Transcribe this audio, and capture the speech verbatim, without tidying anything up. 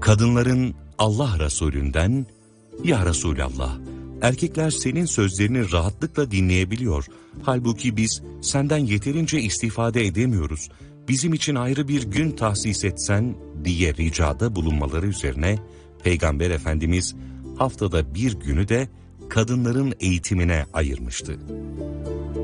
Kadınların Allah Resulünden, "Ya Resulallah, erkekler senin sözlerini rahatlıkla dinleyebiliyor. Halbuki biz senden yeterince istifade edemiyoruz. Bizim için ayrı bir gün tahsis etsen" diye ricada bulunmaları üzerine Peygamber Efendimiz haftada bir günü de kadınların eğitimine ayırmıştı.